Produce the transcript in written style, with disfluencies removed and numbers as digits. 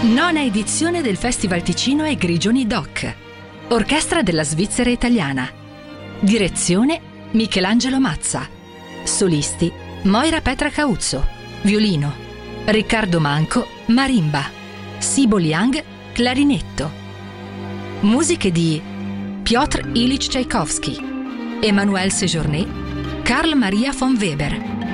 Nona edizione del Festival Ticino e Grigioni Doc. Orchestra della Svizzera Italiana. Direzione Michelangelo Mazza. Solisti Moira Petra Cauzzo, violino. Riccardo Manco, marimba. Sibo Liang, clarinetto. Musiche di Piotr Ilyich Tchaikovsky, Emmanuel Sejourné, Carl Maria von Weber.